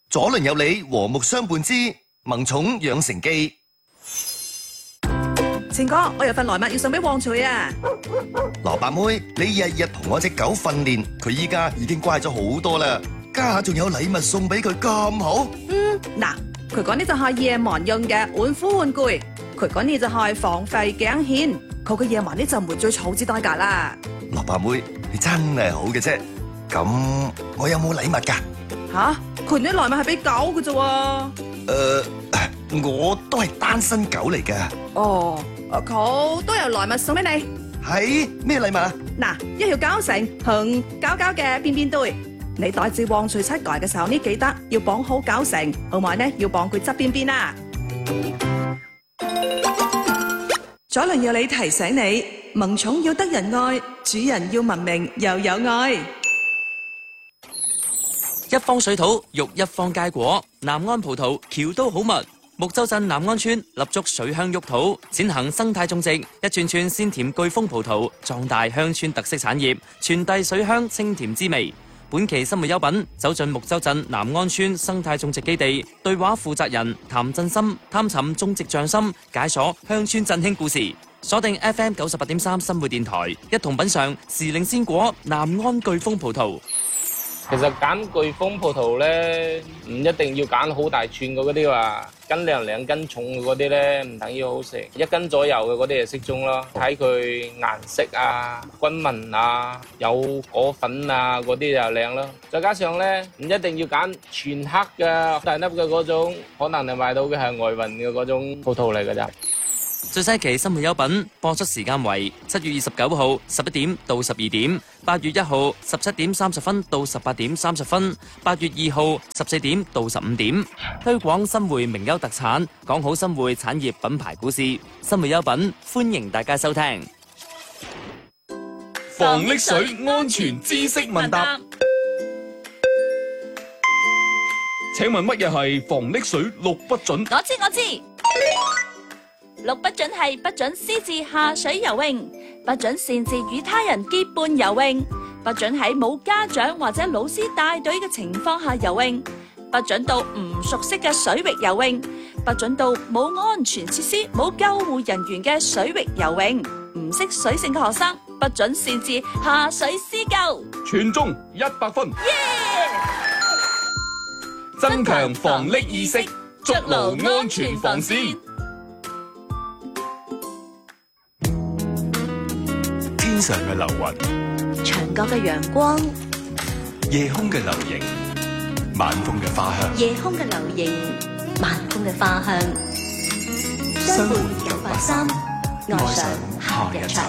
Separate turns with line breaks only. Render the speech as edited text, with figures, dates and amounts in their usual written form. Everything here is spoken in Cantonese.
左鄰右里，和睦相伴之萌寵養成記。
前哥，我有份禮物要送俾旺財啊！
蘿蔔妹，你日日同我隻狗訓練，佢依家已經乖咗好多啦，家下仲有禮物送俾佢咁好。
嗱，佢講呢就係夜晚用嘅玩虎玩具，佢講呢就係防吠頸線，佢嘅夜晚呢就唔會最草之代價啦。
蘿蔔妹，你真係好嘅啫。咁我有冇禮物㗎？
吓，佢啲禮物係俾狗嘅啫喎。
我都係單身狗嚟㗎。
哦，佢都有禮物送俾你。
係咩禮物啊？
嗱，一條膠繩同膠嘅邊邊堆，你帶住旺財出街嘅時候呢，記得要綁好膠繩，同埋呢要綁佢側邊邊啦。左鄰右里提醒你，萌寵要得人愛，主人要文明又有愛。
一方水土育一方佳果，南安葡萄橋都好密。木洲鎮南安村立足水鄉沃土，踐行生態種植，一串串鮮甜巨峰葡萄，壯大鄉村特色產業，傳遞水鄉清甜滋味。本期生活優品走進木洲鎮南安村生態種植基地，對話負責人譚振森，探尋種植匠心，解鎖鄉村振興故事。鎖定 FM 98.3新會電台，一同品嘗時令鮮果南安巨峰葡萄。
其實揀巨峰葡萄咧，唔一定要揀好大串嗰啲話，斤兩兩斤重嗰啲咧，唔等於好食。1斤左右嘅嗰啲就適中咯，睇佢顏色啊、均勻啊、有果粉啊嗰啲就靚咯。再加上咧，唔一定要揀全黑嘅大粒嘅嗰種，可能你買到嘅係外運嘅嗰種葡萄嚟㗎咋。
最新期生活優品播出時間為7月29號11點到12點，8月1號17點30分到18點30分，8月2號14點到15點。推廣新會名優特產，講好新會產業品牌故事。生活優品，歡迎大家收聽。
防溺水安全知識問答，請問乜嘢係防溺水6不準？
我知。6不准係不准私自下水游泳，不准擅自與他人結伴游泳，不准喺冇家長或者老師帶隊嘅情況下游泳，不准到唔熟悉嘅水域游泳，不准到冇安全設施、冇救護人員嘅水域游泳，唔識水性嘅學生不准擅自下水施救。
全中100分。增強防溺意識，築牢安全防線。
天上嘅流雲，
牆角嘅陽光，
夜空嘅流螢，晚風嘅花香。
夜空嘅流螢，晚風嘅花香。相伴983，愛上夏日場。